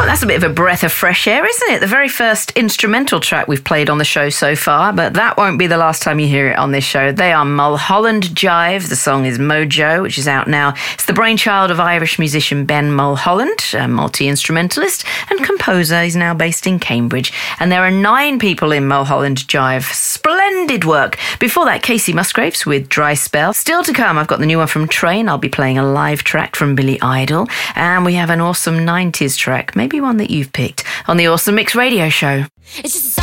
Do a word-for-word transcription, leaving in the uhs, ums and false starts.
That's a bit of a breath of fresh air, isn't it? The very first instrumental track we've played on the show so far, but that won't be the last time you hear it on this show. They are Mulholland Jive. The song is Mojo, which is out now. It's the brainchild of Irish musician Ben Mulholland, a multi-instrumentalist and composer. He's now based in Cambridge. And there are nine people in Mulholland Jive. Splendid work. Before that, Casey Musgraves with Dry Spell. Still to come, I've got the new one from Train. I'll be playing a live track from Billy Idol. And we have an awesome nineties track, maybe one that you've picked, on the Awesome Mix Radio Show. It's just